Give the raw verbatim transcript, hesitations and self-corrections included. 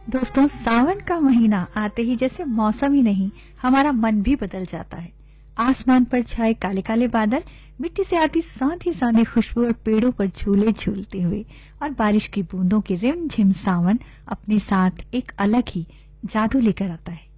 दोस्तों, सावन का महीना आते ही जैसे मौसम ही नहीं, हमारा मन भी बदल जाता है। आसमान पर छाए काले काले बादल, मिट्टी से आती साधी साधी खुशबू और पेड़ों पर झूले झूलते हुए और बारिश की बूंदों की रिमझिम सावन अपने साथ एक अलग ही जादू लेकर आता है।